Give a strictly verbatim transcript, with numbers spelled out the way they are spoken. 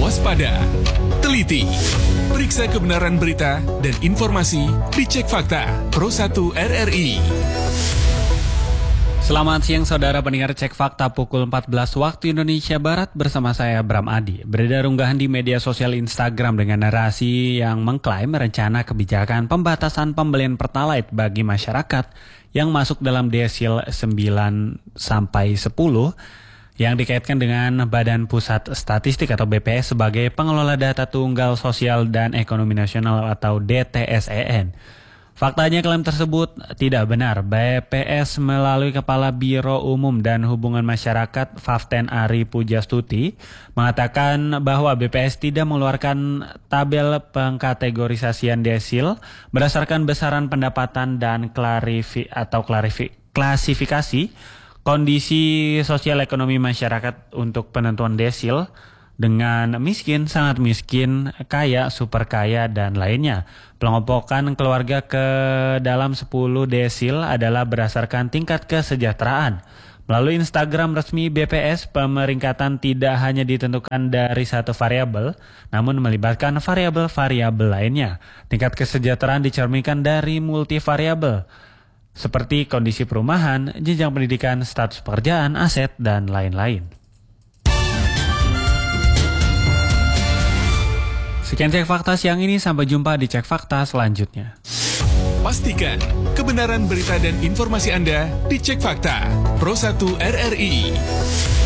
waspada, teliti, periksa kebenaran berita dan informasi di Cek Fakta Pro satu R R I. Selamat siang saudara pendengar Cek Fakta pukul empat belas waktu Indonesia Barat bersama saya Bram Adi. Beredar unggahan di media sosial Instagram dengan narasi yang mengklaim rencana kebijakan pembatasan pembelian Pertalite bagi masyarakat yang masuk dalam desil sembilan sampai sepuluh yang dikaitkan dengan Badan Pusat Statistik atau B P S sebagai pengelola data tunggal sosial dan ekonomi nasional atau D T S E N. Faktanya klaim tersebut tidak benar. B P S melalui Kepala Biro Umum dan Hubungan Masyarakat Faften Ari Pujastuti mengatakan bahwa B P S tidak mengeluarkan tabel pengkategorisasian desil berdasarkan besaran pendapatan dan klarifi atau klarifi, klasifikasi kondisi sosial ekonomi masyarakat untuk penentuan desil dengan miskin, sangat miskin, kaya, super kaya, dan lainnya. Pengelompokan keluarga ke dalam sepuluh desil adalah berdasarkan tingkat kesejahteraan. Melalui Instagram resmi B P S, pemeringkatan tidak hanya ditentukan dari satu variabel, namun melibatkan variabel-variabel lainnya. Tingkat kesejahteraan dicerminkan dari multivariabel, seperti kondisi perumahan, jenjang pendidikan, status pekerjaan, aset, dan lain-lain. Sekian Cek Fakta siang ini, sampai jumpa di Cek Fakta selanjutnya. Pastikan kebenaran berita dan informasi Anda di Cek Fakta Pro satu R R I.